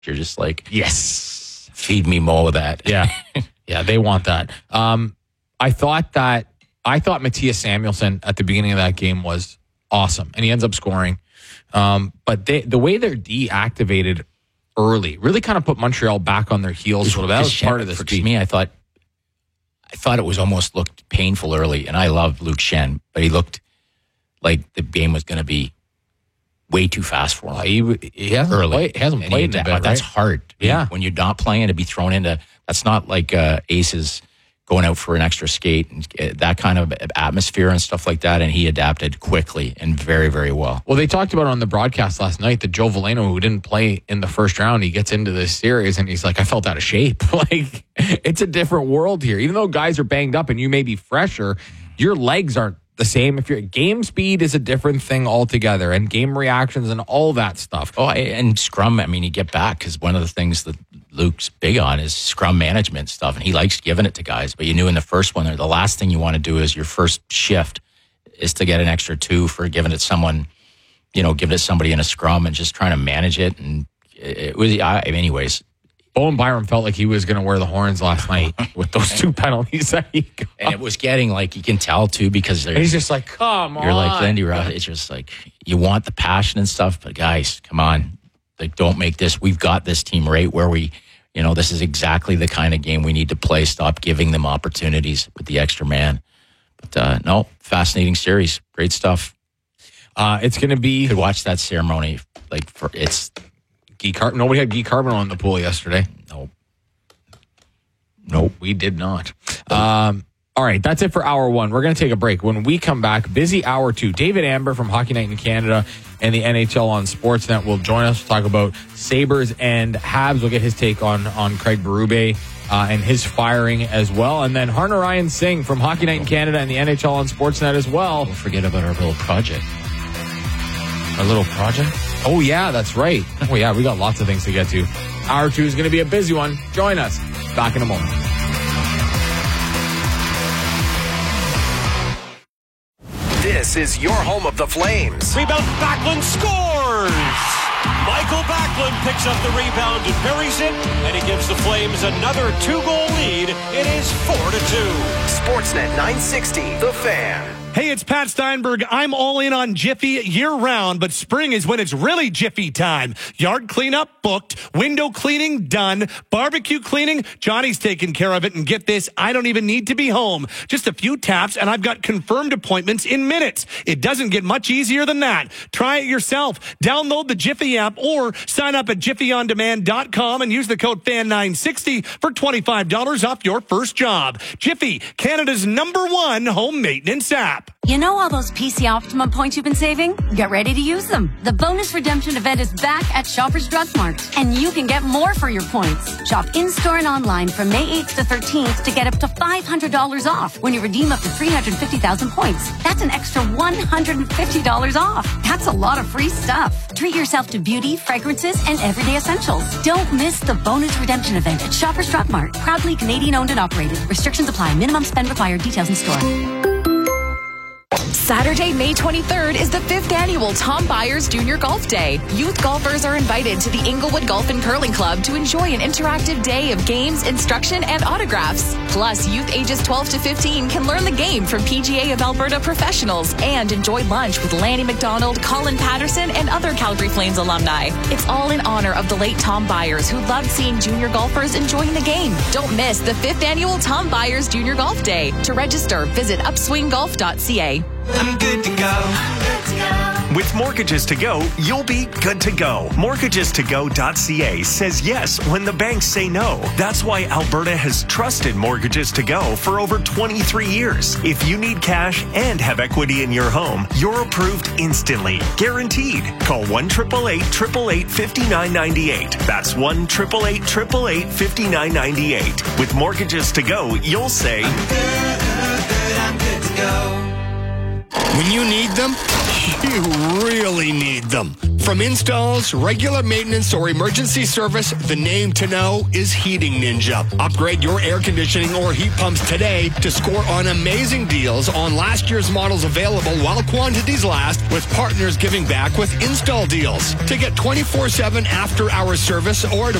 You're just like, yes, feed me more of that. Yeah. Yeah, they want that. I thought Matthias Samuelsson at the beginning of that game was awesome, and he ends up scoring. But the way they're deactivated early really kind of put Montreal back on their heels. That was part of this. For me, I thought it was almost looked painful early, and I love Luke Schenn, but he looked like the game was going to be way too fast for him. He hasn't played in a bit, right? That's hard. Yeah. When you're not playing, to be thrown into, that's not like Aces going out for an extra skate and that kind of atmosphere and stuff like that. And he adapted quickly and very, very well. Well, they talked about on the broadcast last night that Joe Veleno, who didn't play in the first round, he gets into this series and he's like, I felt out of shape. Like, it's a different world here. Even though guys are banged up and you may be fresher, your legs aren't the same. If your game speed is a different thing altogether, and game reactions and all that stuff. Oh, and scrum, I mean, you get back, because one of the things that Luke's big on is scrum management stuff, and he likes giving it to guys. But you knew in the first one, the last thing you want to do is your first shift is to get an extra 2 for giving it someone, giving it somebody in a scrum and just trying to manage it. And it was, anyways. Bowen Byram felt like he was going to wear the horns last night with those 2 penalties that he got. And it was getting, like, you can tell, too, because he's just like, come on. You're like Lindy Ruff. It's just like, you want the passion and stuff, but guys, come on. Like, don't make this. We've got this team right where we, this is exactly the kind of game we need to play. Stop giving them opportunities with the extra man. But, no, fascinating series. Great stuff. It's going to be... You could watch that ceremony. Nobody had Guy Carbonneau in the pool yesterday. Nope. We did not. All right, that's it for hour 1. We're going to take a break. When we come back, busy hour 2. David Amber from Hockey Night in Canada and the NHL on Sportsnet will join us to talk about Sabres and Habs. We'll get his take on Craig Berube and his firing as well. And then Harnarayan Singh from Hockey Night in Canada and the NHL on Sportsnet as well. Don't forget about our little project. Our little project? Oh, yeah, that's right. Oh, yeah, we got lots of things to get to. Hour 2 is going to be a busy one. Join us. Back in a moment. This is your home of the Flames. Rebound, Backlund scores! Michael Backlund picks up the rebound and buries it, and he gives the Flames another 2-goal lead. It is 4-2. Sportsnet 960, The Fan. Hey, it's Pat Steinberg. I'm all in on Jiffy year-round, but spring is when it's really Jiffy time. Yard cleanup booked, window cleaning done, barbecue cleaning, Johnny's taking care of it, and get this, I don't even need to be home. Just a few taps, and I've got confirmed appointments in minutes. It doesn't get much easier than that. Try it yourself. Download the Jiffy app or sign up at jiffyondemand.com and use the code FAN960 for $25 off your first job. Jiffy, Canada's #1 home maintenance app. You know all those PC Optimum points you've been saving? Get ready to use them. The bonus redemption event is back at Shoppers Drug Mart, and you can get more for your points. Shop in-store and online from May 8th to 13th to get up to $500 off when you redeem up to 350,000 points. That's an extra $150 off. That's a lot of free stuff. Treat yourself to beauty, fragrances, and everyday essentials. Don't miss the bonus redemption event at Shoppers Drug Mart. Proudly Canadian owned and operated. Restrictions apply. Minimum spend required. Details in store. Saturday, May 23rd is the 5th annual Tom Byers Junior Golf Day. Youth golfers are invited to the Inglewood Golf and Curling Club to enjoy an interactive day of games, instruction, and autographs. Plus, youth ages 12 to 15 can learn the game from PGA of Alberta professionals and enjoy lunch with Lanny McDonald, Colin Patterson, and other Calgary Flames alumni. It's all in honor of the late Tom Byers, who loved seeing junior golfers enjoying the game. Don't miss the 5th annual Tom Byers Junior Golf Day. To register, visit upswinggolf.ca. I'm good to go. With Mortgages to Go, you'll be good to go. MortgagesToGo.ca says yes when the banks say no. That's why Alberta has trusted Mortgages to Go for over 23 years. If you need cash and have equity in your home, you're approved instantly. Guaranteed. Call 1-888-888-5998. That's 1-888-888-5998. With Mortgages to Go, you'll say, I'm good to go. When you need them, you really need them. From installs, regular maintenance, or emergency service, the name to know is Heating Ninja. Upgrade your air conditioning or heat pumps today to score on amazing deals on last year's models available while quantities last, with partners giving back with install deals. To get 24/7 after-hour service or to